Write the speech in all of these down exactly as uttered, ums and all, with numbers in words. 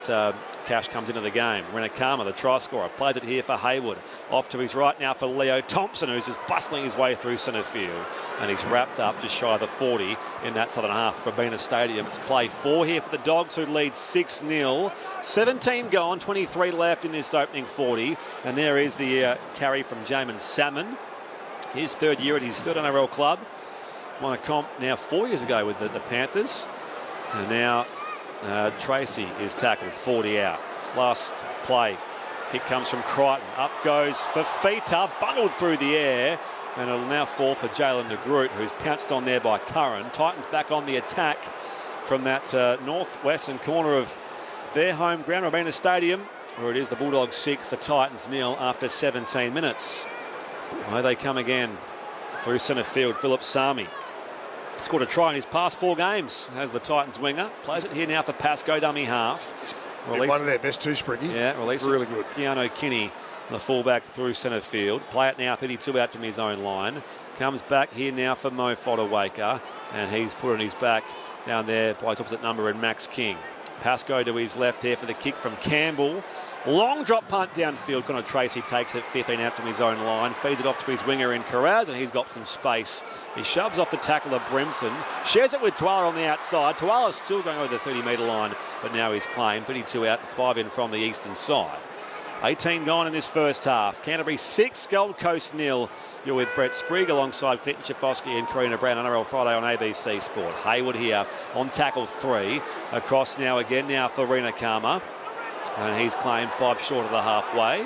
Uh, Cash comes into the game. Renakama, the try scorer, plays it here for Hayward. Off to his right now for Leo Thompson, who's just bustling his way through centre field. And he's wrapped up just shy of the forty in that southern half of Robina Stadium. It's play four here for the Dogs, who lead six nil. seventeen gone, twenty-three left in this opening forty. And there is the uh, carry from Jamin Salmon. His third year at his third N R L club. Won a comp now four years ago with the, the Panthers. And now Uh, Tracy is tackled, forty out. Last play, kick comes from Crichton. Up goes Fifita, bundled through the air, and it'll now fall for Jalen de Groot, who's pounced on there by Curran. Titans back on the attack from that uh, northwestern corner of their home ground, Robina Stadium, where it is the Bulldogs six, the Titans nil after seventeen minutes. Where they come again through centre field, Philip Sami. Scored a try in his past four games as the Titans winger. Plays it here now for Pascoe, dummy half. Release, one of their best two, Spriggy. Yeah, release really good. Keanu Kinney, the fullback, through centre field. Play it now, thirty-two out from his own line. Comes back here now for Mo Fodawaker, and he's put on his back down there by his opposite number in Max King. Pascoe to his left here for the kick from Campbell. Long drop punt downfield. Connor Tracy takes it fifteen out from his own line. Feeds it off to his winger in Carraz, and he's got some space. He shoves off the tackle of Brimson. Shares it with Tuala on the outside. Tuala's still going over the thirty metre line, but now he's claimed. thirty-two out, five in from the eastern side. eighteen gone in this first half. Canterbury six, Gold Coast nil. You're with Brett Sprigg alongside Clinton Schifosky and Karina Brown. N R L Friday on A B C Sport. Hayward here on tackle three. Across now again now for Renakama. And he's claimed five short of the halfway.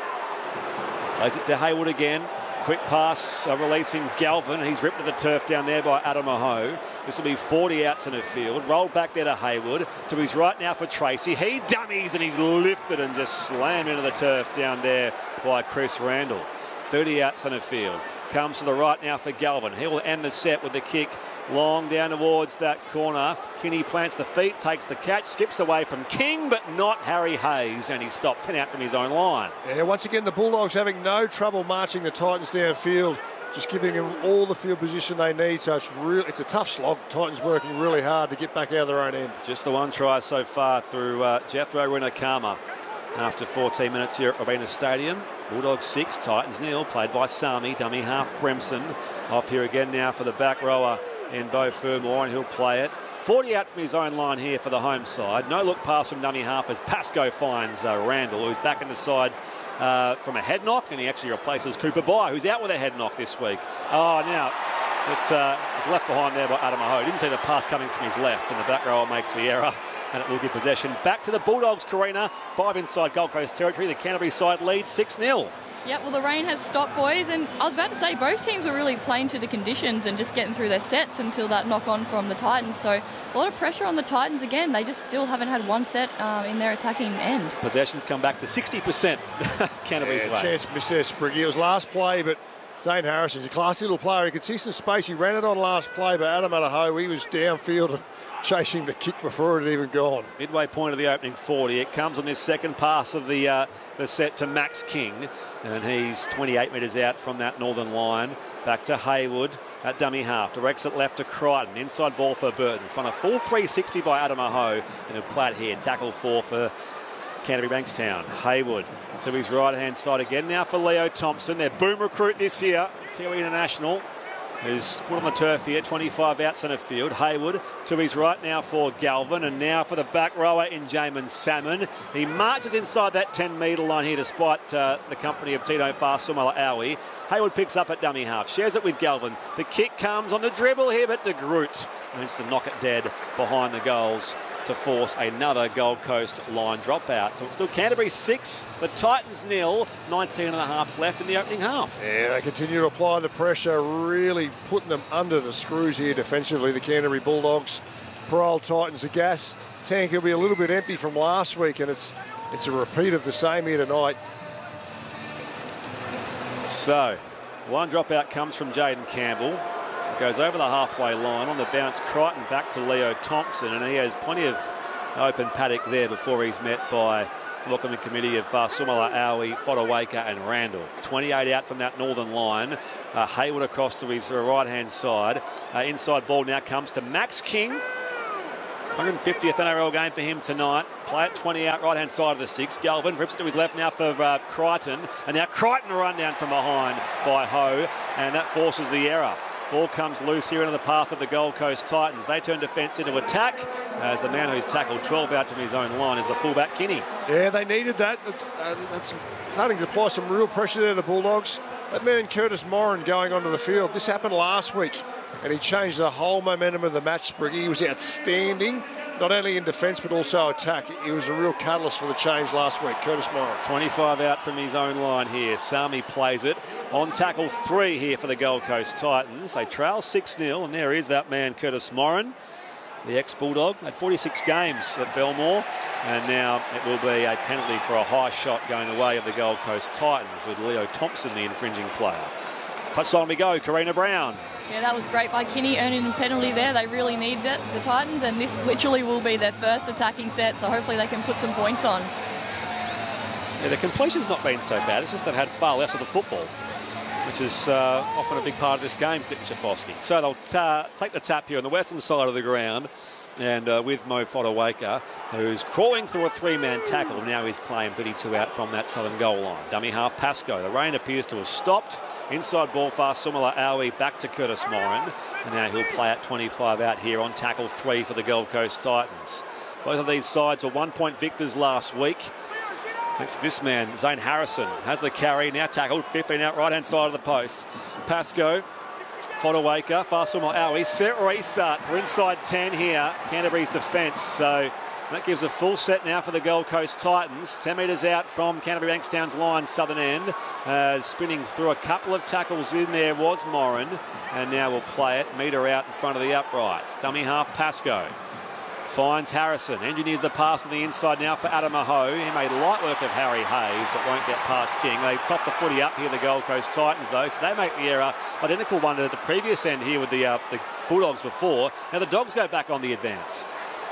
Plays it to Hayward again. Quick pass, uh, releasing Galvin. He's ripped to the turf down there by Adam Aho. This will be forty out centre field. Rolled back there to Hayward. To his right now for Tracy. He dummies and he's lifted and just slammed into the turf down there by Chris Randall. thirty out centre field. Comes to the right now for Galvin. He will end the set with the kick long down towards that corner. Kinney plants the feet, takes the catch, skips away from King, but not Harry Hayes, and he stopped ten out from his own line. Yeah, once again, the Bulldogs having no trouble marching the Titans downfield, just giving them all the field position they need. So it's real, it's a tough slog. Titans working really hard to get back out of their own end. Just the one try so far through uh, Jethro Renakama after fourteen minutes here at Robina Stadium. Bulldogs six, Titans nil, played by Sami, dummy half Bremson. Off here again now for the back rower in Beau Fermor, and he'll play it. forty out from his own line here for the home side. No look pass from dummy half as Pascoe finds uh, Randall, who's back in the side uh, from a head knock, and he actually replaces Cooper Bye, who's out with a head knock this week. Oh, now it uh, is left behind there by Adam Aho. Didn't see the pass coming from his left, and the back rower makes the error, and it will give possession back to the Bulldogs, Karina. Five inside Gold Coast territory. The Canterbury side leads six nil. Yeah, well, the rain has stopped, boys, and I was about to say both teams were really playing to the conditions and just getting through their sets until that knock-on from the Titans. So a lot of pressure on the Titans again. They just still haven't had one set um, in their attacking end. Possessions come back to sixty percent Canterbury's yeah, way. Chance missed there, Spriggy. It was last play, but Zane Harrison's a classy little player. He could see some space. He ran it on last play, but Adam Aho, he was downfield chasing the kick before it had even gone. Midway point of the opening forty. It comes on this second pass of the uh, the set to Max King, and he's twenty-eight metres out from that northern line. Back to Hayward at dummy half. Directs it left to Crichton. Inside ball for Burton. Spun a full three sixty by Adam Aho, and he'll play it here. Tackle four for Canterbury Bankstown. Hayward to his right-hand side again now for Leo Thompson. Their boom recruit this year, Kiwi International, is put on the turf here, twenty-five out centre field. Hayward to his right now for Galvin, and now for the back rower in Jamin Salmon. He marches inside that ten metre line here despite uh, the company of Tino Fasumala Aui. Hayward picks up at dummy half, shares it with Galvin. The kick comes on the dribble here, but de Groot managed to knock it dead behind the goals to force another Gold Coast line dropout. So it's still Canterbury six, the Titans nil, nineteen and a half left in the opening half. Yeah, they continue to apply the pressure, really putting them under the screws here defensively, the Canterbury Bulldogs. Poor old Titans, the gas tank will be a little bit empty from last week, and it's it's a repeat of the same here tonight. So, one dropout comes from Jaden Campbell. It goes over the halfway line. On the bounce, Crichton back to Leo Thompson, and he has plenty of open paddock there before he's met by Lockerman committee of uh, Sumala, Aui, Fodawaker and Randall. twenty-eight out from that northern line. Uh, Hayward across to his uh, right-hand side. Uh, inside ball now comes to Max King. one hundred fiftieth N R L game for him tonight. Play at twenty out, right-hand side of the six. Galvin rips it to his left now for uh, Crichton. And now Crichton run down from behind by Ho. And that forces the error. Ball comes loose here into the path of the Gold Coast Titans. They turn defence into attack as the man who's tackled twelve out from his own line is the fullback Kinney. Yeah, they needed that. Uh, that's starting to apply some real pressure there, the Bulldogs. That man Curtis Moran going onto the field. This happened last week and he changed the whole momentum of the match, Spriggy. He was outstanding, not only in defence but also attack. He was a real catalyst for the change last week, Curtis Moran. twenty-five out from his own line here. Sami plays it. On tackle three here for the Gold Coast Titans. They trail six nil, and there is that man, Curtis Moran, the ex-Bulldog. Had forty-six games at Belmore, and now it will be a penalty for a high shot going the way of the Gold Coast Titans with Leo Thompson, the infringing player. Touchline we go, Karina Brown. Yeah, that was great by Kinney, earning a penalty there. They really need that, the Titans, and this literally will be their first attacking set, so hopefully they can put some points on. Yeah, the completion's not been so bad. It's just they've had far less of the football, which is uh, often a big part of this game, Schifosky. So they'll ta take the tap here on the western side of the ground, and uh, with Mo Fodawaker, who's crawling through a three-man tackle. Now he's claimed thirty-two out from that southern goal line. Dummy half Pascoe. The rain appears to have stopped. Inside ball fast, Sumala Aui back to Curtis Moran. And now he'll play at twenty-five out here on tackle three for the Gold Coast Titans. Both of these sides were one-point victors last week. Thanks to this man, Zane Harrison, has the carry, now tackled, fifteen out, right-hand side of the post. Pascoe, Fodawaker, Farsuma Aui, set restart for inside ten here, Canterbury's defence. So that gives a full set now for the Gold Coast Titans. ten metres out from Canterbury Bankstown's line, southern end. Uh, spinning through a couple of tackles in there was Moran, and now we'll play it, metre out in front of the uprights. Dummy half Pascoe. Finds Harrison, engineers the pass on the inside now for Adam Aho. He made light work of Harry Hayes, but won't get past King. They cough the footy up here, the Gold Coast Titans, though, so they make the error. Identical one to the previous end here with the, uh, the Bulldogs before. Now the Dogs go back on the advance.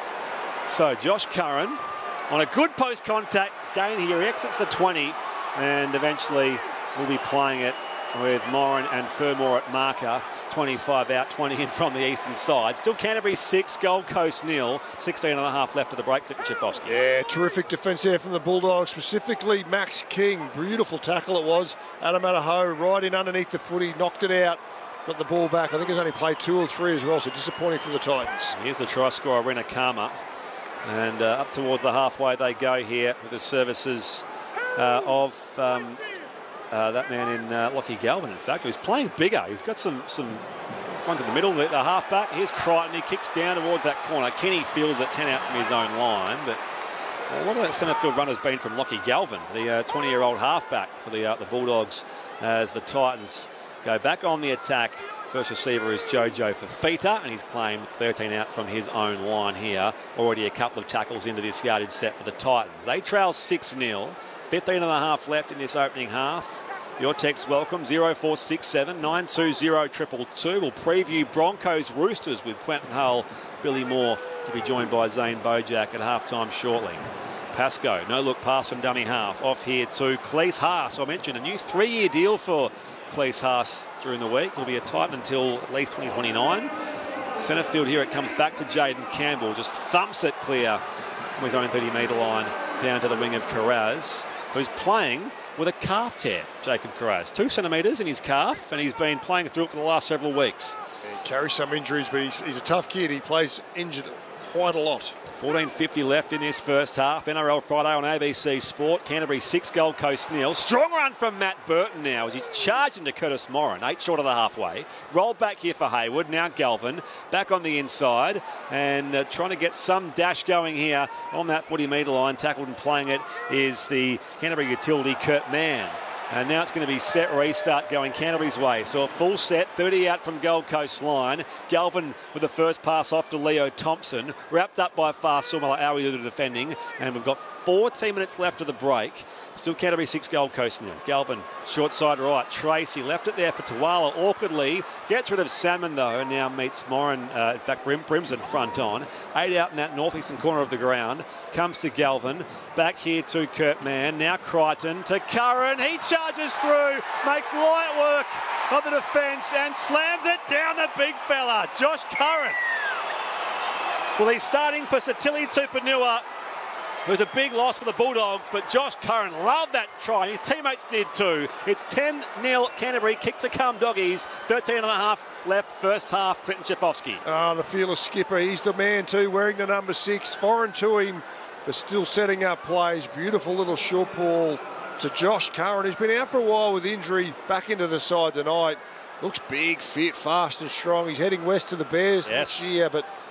So Josh Curran on a good post contact gain here. He exits the twenty and eventually will be playing it with Moran and Fermor at marker. twenty-five out, twenty in from the eastern side. Still Canterbury six, Gold Coast nil. sixteen and a half left of the break, Schifosky. Yeah, terrific defence there from the Bulldogs, specifically Max King. Beautiful tackle it was. Adam Aho right in underneath the footy, knocked it out. Got the ball back. I think he's only played two or three as well, so disappointing for the Titans. Here's the try scorer, Rena Kama. And uh, up towards the halfway they go here with the services uh, of um, uh, that man in uh, Lockie Galvin, in fact, who's playing bigger. He's got some, some one to the middle, the, the halfback. Here's Crichton, he kicks down towards that corner. Kenny feels it ten out from his own line, but a lot of that centre field run has been from Lockie Galvin, the twenty-year-old uh, halfback for the, uh, the Bulldogs, as the Titans go back on the attack. First receiver is Jojo Fafita, and he's claimed thirteen out from his own line here. Already a couple of tackles into this yardage set for the Titans. They trail six nil. fifteen and a half left in this opening half. Your text welcome, zero four six seven nine two zero two two two. We'll preview Broncos Roosters with Quentin Hull, Billy Moore to be joined by Zane Bojack at halftime shortly. Pascoe, no look pass from dummy half. Off here to Cleese Haas. I mentioned a new three-year deal for Cleese Haas during the week. He'll be a Titan until at least twenty twenty-nine. Centre field here, it comes back to Jaden Campbell. Just thumps it clear from his own thirty metre line down to the wing of Carraz, who's playing with a calf tear, Jacob Carraz. Two centimetres in his calf, and he's been playing through it for the last several weeks. He carries some injuries, but he's, he's a tough kid. He plays injured quite a lot. fourteen fifty left in this first half. N R L Friday on A B C Sport. Canterbury six, Gold Coast nil. Strong run from Matt Burton now as he's charged into Curtis Moran. Eight short of the halfway. Rolled back here for Hayward. Now Galvin back on the inside and uh, trying to get some dash going here on that forty metre line. Tackled and playing it is the Canterbury utility Kurt Mann. And now it's going to be set restart going Canterbury's way. So a full set, thirty out from Gold Coast line. Galvin with the first pass off to Leo Thompson. Wrapped up by Farsuma Aui to the defending. And we've got fourteen minutes left of the break. Still Canterbury six, Gold Coast nil. Galvin, short side right. Tracy left it there for Tuala awkwardly. Gets rid of Salmon though, and now meets Moran. Uh, in fact, Brim, Brimson front on. Eight out in that northeastern corner of the ground. Comes to Galvin. Back here to Kurt Mann. Now Crichton to Curran. He charges through, makes light work of the defence and slams it down the big fella, Josh Curran. Well, he's starting for Satili Tupanua, who's a big loss for the Bulldogs, but Josh Curran loved that try, and his teammates did too. It's ten nil Canterbury, kick to come Doggies, thirteen and a half left first half, Clinton Schifofsky. Ah, the fearless skipper, he's the man too, wearing the number six, foreign to him, but still setting up plays. Beautiful little short ball to Josh Curran, who's been out for a while with injury, back into the side tonight. Looks big, fit, fast and strong. He's heading west to the Bears yes. next year, but